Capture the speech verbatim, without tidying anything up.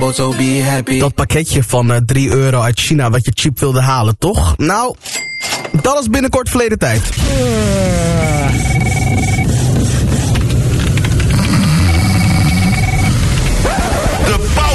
so be happy. Dat pakketje van uh, drie euro uit China wat je cheap wilde halen, toch? Nou, dat is binnenkort verleden tijd. Uh.